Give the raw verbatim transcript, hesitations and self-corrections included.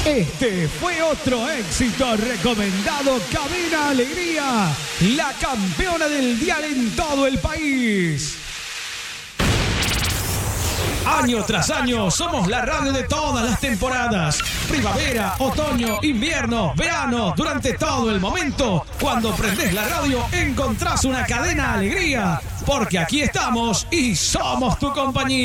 Este fue otro éxito recomendado. Cadena Alegría, la campeona del dial en todo el país. Año tras año somos la radio de todas las temporadas. Primavera, otoño, invierno, verano. Durante todo el momento, cuando prendés la radio, encontrás una Cadena Alegría. Porque aquí estamos y somos tu compañía.